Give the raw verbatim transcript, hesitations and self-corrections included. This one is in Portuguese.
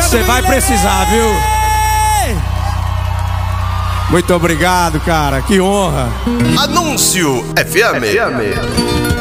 Você vai precisar, viu? Muito obrigado, cara. Que honra. Anúncio F M.